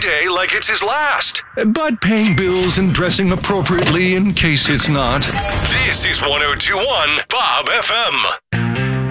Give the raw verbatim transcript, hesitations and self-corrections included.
day like it's his last. But paying bills and dressing appropriately in case it's not. This is one oh two point one Bob F M.